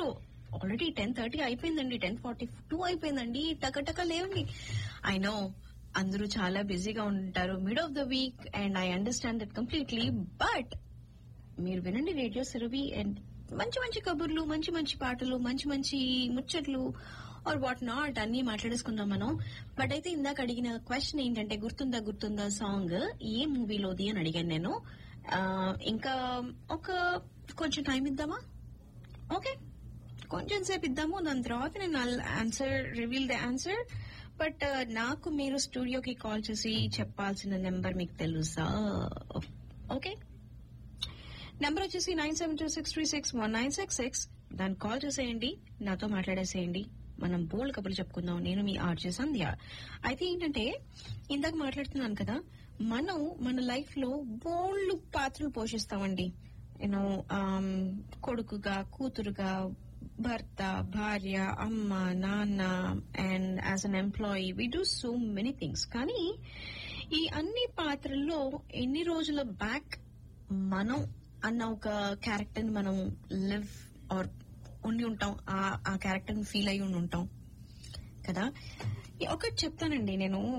చేస్తున్నారు? ఆల్రెడీ 10:30 అయిపోయిందండి, 10:42 అయిపోయిందండి, టకటక లేవండి. ఐ నో అందరూ చాలా బిజీగా ఉంటారు, mid of the week, and I understand that completely. But మీరు వినండి రేడియో సురభి, అండ్ మంచి మంచి కబుర్లు, మంచి మంచి పాటలు, మంచి మంచి ముచ్చట్లు ఆర్ వాట్ నాట్ అన్ని మాట్లాడేసుకుందాం మనం. బట్ అయితే ఇందాక అడిగిన క్వశ్చన్ ఏంటంటే, గుర్తుందా సాంగ్ ఏ మూవీలోది అని అడిగాను నేను. ఇంకా ఒక కొంచెం టైం ఇద్దామా? ఓకే, కొంచెం సేపు ఇద్దాము, దాని తర్వాత నేను answer reveal the answer. But నాకు మీరు స్టూడియోకి కాల్ చేసి చెప్పాల్సిన నెంబర్ మీకు తెలుసా? ఓకే, నెంబర్ వచ్చేసి 9726361966. దాన్ని కాల్ చేసేయండి, నాతో మాట్లాడేసేయండి, మనం బోల్డ్ కబుర్లు చెప్పుకుందాం. నేను మీ ఆర్జే సంధ్య. అయితే ఏంటంటే, ఇందాక మాట్లాడుతున్నాను కదా, మనం మన లైఫ్ లో బోల్డ్ పాత్రలు పోషిస్తామండి. యూనో, కొడుకుగా, కూతురుగా, భర్త, భార్య, అమ్మ, నాన్న, and as an employee we do so many things. కానీ ఈ అన్ని పాత్రల్లో ఎన్ని రోజుల బ్యాక్ మనం అన్న ఒక క్యారెక్టర్ ని మనం లివ్ ఆర్ ఉండి ఉంటాం, ఆ క్యారెక్టర్ ని ఫీల్ అయి ఉంటాం కదా. ఒకటి చెప్తానండి,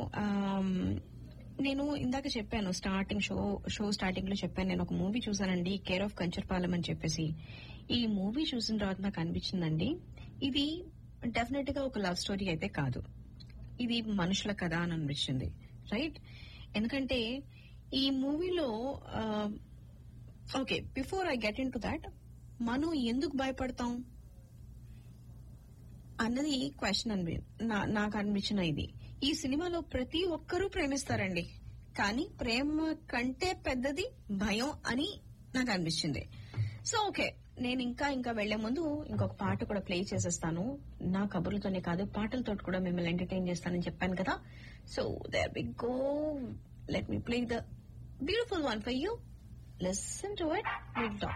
నేను ఇందాక చెప్పాను షో స్టార్టింగ్ లో చెప్పాను, నేను ఒక మూవీ చూసానండి, కేర్ ఆఫ్ కంచర్పాలెం అని చెప్పేసి. ఈ మూవీ చూసిన తర్వాత నాకు అనిపించిందండి, ఇది డెఫినెట్ గా ఒక లవ్ స్టోరీ అయితే కాదు, ఇది మనుషుల కథ అని అనిపించింది. రైట్? ఎందుకంటే ఈ మూవీలో okay, before I get in to that, మనం ఎందుకు భయపడతాం అన్నది క్వశ్చన్ నాకు అనిపించిన. ఇది ఈ సినిమాలో ప్రతి ఒక్కరూ ప్రేమిస్తారండి, కానీ ప్రేమ కంటే పెద్దది భయం అని నాకు అనిపించింది. సో ఓకే, నేను ఇంకా వెళ్లే ముందు ఇంకొక పాట కూడా ప్లే చేసేస్తాను. నా కబుర్లతోనే కాదు, పాటలతో కూడా మిమ్మల్ని ఎంటర్టైన్ చేస్తానని చెప్పాను కదా. So there we go, let me play the beautiful one for you. Listen to it. We'll talk.